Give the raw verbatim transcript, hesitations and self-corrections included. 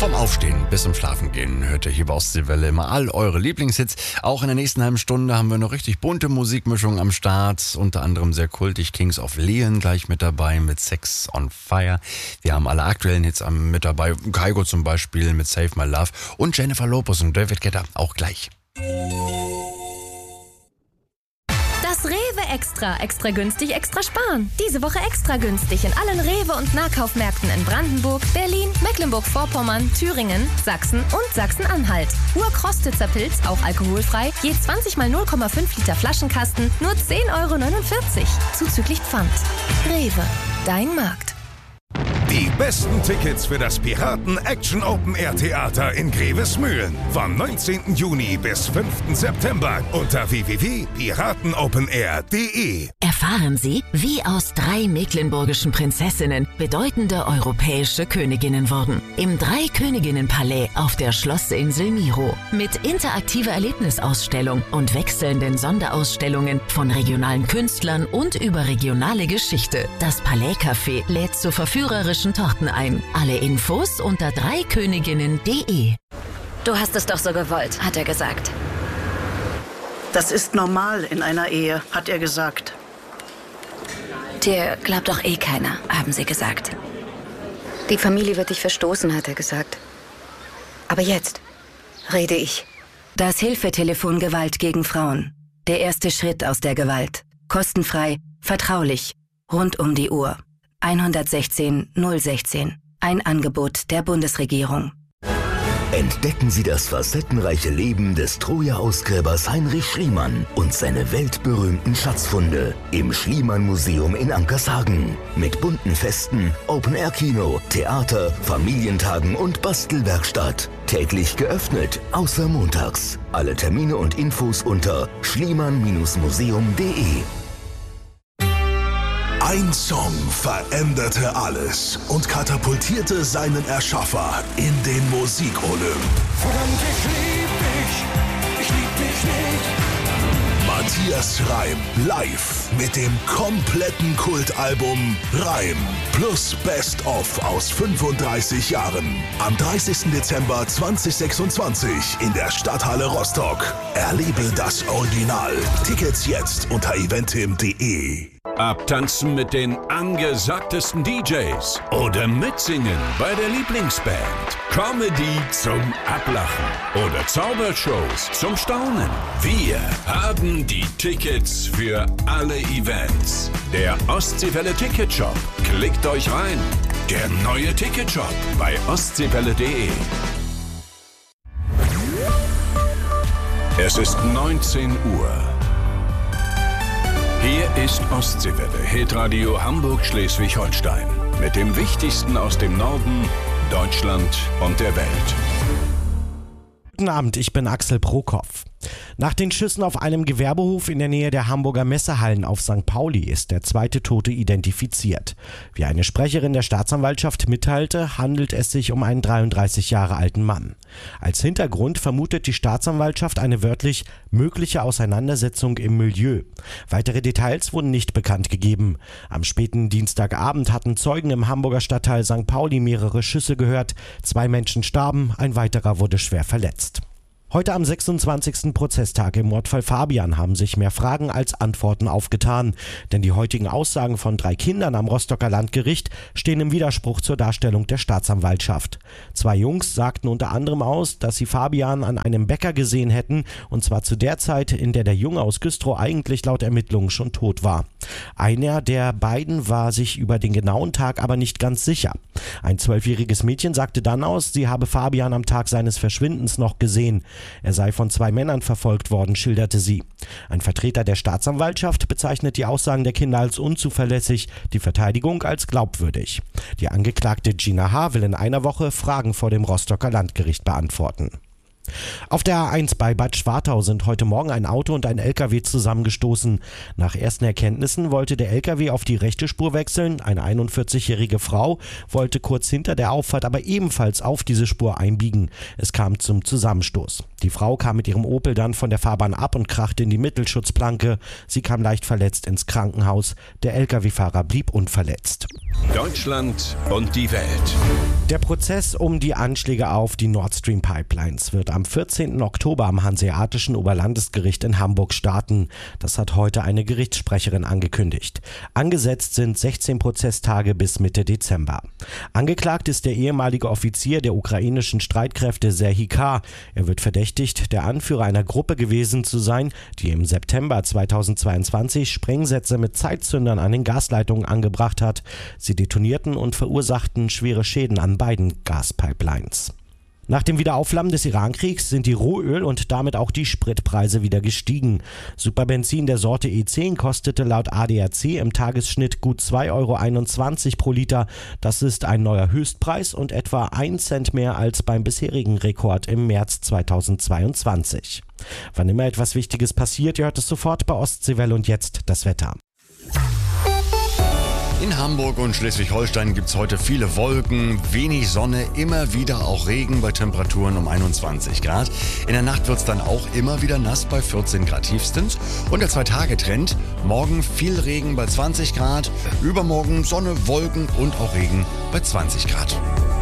Vom Aufstehen bis zum Schlafengehen hört ihr hier bei Ostseewelle immer all eure Lieblingshits. Auch in der nächsten halben Stunde haben wir noch richtig bunte Musikmischung am Start. Unter anderem sehr kultig Kings of Leon gleich mit dabei mit Sex on Fire. Wir haben alle aktuellen Hits mit dabei. Kygo zum Beispiel mit Save My Love. Und Jennifer Lopez und David Guetta auch gleich. Das Rewe Extra. Extra günstig, extra sparen. Diese Woche extra günstig in allen Rewe- und Nahkaufmärkten in Brandenburg, Berlin, Mecklenburg-Vorpommern, Thüringen, Sachsen und Sachsen-Anhalt. Urkrostitzer Pilz, auch alkoholfrei, je zwanzig mal null Komma fünf Liter Flaschenkasten, nur zehn Euro neunundvierzig. Zuzüglich Pfand. Rewe, dein Markt. Die besten Tickets für das Piraten Action Open Air Theater in Grevesmühlen vom neunzehnten Juni bis fünften September unter w w w punkt piratenopenair punkt de. Erfahren Sie, wie aus drei mecklenburgischen Prinzessinnen bedeutende europäische Königinnen wurden. Im Drei-Königinnen-Palais auf der Schlossinsel Miro. Mit interaktiver Erlebnisausstellung und wechselnden Sonderausstellungen von regionalen Künstlern und überregionale Geschichte. Das Palais-Café lädt zu verführerischen Torten ein. Alle Infos unter dreiköniginnen punkt de. Du hast es doch so gewollt, hat er gesagt. Das ist normal in einer Ehe, hat er gesagt. Dir glaubt doch eh keiner, haben sie gesagt. Die Familie wird dich verstoßen, hat er gesagt. Aber jetzt rede ich. Das Hilfetelefon Gewalt gegen Frauen. Der erste Schritt aus der Gewalt. Kostenfrei, vertraulich, rund um die Uhr. hundertsechzehn null sechzehn. Ein Angebot der Bundesregierung. Entdecken Sie das facettenreiche Leben des Troja-Ausgräbers Heinrich Schliemann und seine weltberühmten Schatzfunde im Schliemann-Museum in Ankershagen. Mit bunten Festen, Open-Air-Kino, Theater, Familientagen und Bastelwerkstatt. Täglich geöffnet, außer montags. Alle Termine und Infos unter schliemann museum punkt de. Ein Song veränderte alles und katapultierte seinen Erschaffer in den Musikolymp. Verdammt, ich lieb dich, ich lieb dich nicht. Matthias Reim live mit dem kompletten Kultalbum Reim plus Best of aus fünfunddreißig Jahren. Am dreißigsten Dezember zweitausendsechsundzwanzig in der Stadthalle Rostock. Erlebe das Original. Tickets jetzt unter eventim punkt de. Abtanzen mit den angesagtesten D Js oder mitsingen bei der Lieblingsband. Comedy zum Ablachen oder Zaubershows zum Staunen. Wir haben die Tickets für alle Events. Der Ostseewelle Ticketshop. Klickt euch rein. Der neue Ticketshop bei ostseewelle punkt de. Es ist neunzehn Uhr. Hier ist Ostseewelle, Hitradio Hamburg-Schleswig-Holstein. Mit dem Wichtigsten aus dem Norden, Deutschland und der Welt. Guten Abend, ich bin Axel Prokopf. Nach den Schüssen auf einem Gewerbehof in der Nähe der Hamburger Messehallen auf Sankt Pauli ist der zweite Tote identifiziert. Wie eine Sprecherin der Staatsanwaltschaft mitteilte, handelt es sich um einen dreiunddreißig Jahre alten Mann. Als Hintergrund vermutet die Staatsanwaltschaft eine wörtlich mögliche Auseinandersetzung im Milieu. Weitere Details wurden nicht bekannt gegeben. Am späten Dienstagabend hatten Zeugen im Hamburger Stadtteil Sankt Pauli mehrere Schüsse gehört. Zwei Menschen starben, ein weiterer wurde schwer verletzt. Heute am sechsundzwanzigsten Prozesstag im Mordfall Fabian haben sich mehr Fragen als Antworten aufgetan. Denn die heutigen Aussagen von drei Kindern am Rostocker Landgericht stehen im Widerspruch zur Darstellung der Staatsanwaltschaft. Zwei Jungs sagten unter anderem aus, dass sie Fabian an einem Bäcker gesehen hätten, und zwar zu der Zeit, in der der Junge aus Güstrow eigentlich laut Ermittlungen schon tot war. Einer der beiden war sich über den genauen Tag aber nicht ganz sicher. Ein zwölfjähriges Mädchen sagte dann aus, sie habe Fabian am Tag seines Verschwindens noch gesehen. Er sei von zwei Männern verfolgt worden, schilderte sie. Ein Vertreter der Staatsanwaltschaft bezeichnet die Aussagen der Kinder als unzuverlässig, die Verteidigung als glaubwürdig. Die Angeklagte Gina H. will in einer Woche Fragen vor dem Rostocker Landgericht beantworten. Auf der A eins bei Bad Schwartau sind heute Morgen ein Auto und ein L K W zusammengestoßen. Nach ersten Erkenntnissen wollte der L K W auf die rechte Spur wechseln. Eine einundvierzigjährige Frau wollte kurz hinter der Auffahrt aber ebenfalls auf diese Spur einbiegen. Es kam zum Zusammenstoß. Die Frau kam mit ihrem Opel dann von der Fahrbahn ab und krachte in die Mittelschutzplanke. Sie kam leicht verletzt ins Krankenhaus. Der L K W-Fahrer blieb unverletzt. Deutschland und die Welt. Der Prozess um die Anschläge auf die Nord Stream Pipelines wird am vierzehnten Oktober am Hanseatischen Oberlandesgericht in Hamburg starten. Das hat heute eine Gerichtssprecherin angekündigt. Angesetzt sind sechzehn Prozesstage bis Mitte Dezember. Angeklagt ist der ehemalige Offizier der ukrainischen Streitkräfte Serhii K. Er wird verdächtigt, der Anführer einer Gruppe gewesen zu sein, die im September zweitausendzweiundzwanzig Sprengsätze mit Zeitzündern an den Gasleitungen angebracht hat. Sie detonierten und verursachten schwere Schäden an beiden Gaspipelines. Nach dem Wiederaufflammen des Irankriegs sind die Rohöl- und damit auch die Spritpreise wieder gestiegen. Superbenzin der Sorte E zehn kostete laut A D A C im Tagesschnitt gut zwei Euro einundzwanzig pro Liter. Das ist ein neuer Höchstpreis und etwa ein Cent mehr als beim bisherigen Rekord im März zweitausendzweiundzwanzig. Wann immer etwas Wichtiges passiert, ihr hört es sofort bei Ostseewelle und jetzt das Wetter. In Hamburg und Schleswig-Holstein gibt es heute viele Wolken, wenig Sonne, immer wieder auch Regen bei Temperaturen um einundzwanzig Grad. In der Nacht wird es dann auch immer wieder nass bei vierzehn Grad tiefstens. Und der Zwei-Tage-Trend, morgen viel Regen bei zwanzig Grad, übermorgen Sonne, Wolken und auch Regen bei zwanzig Grad.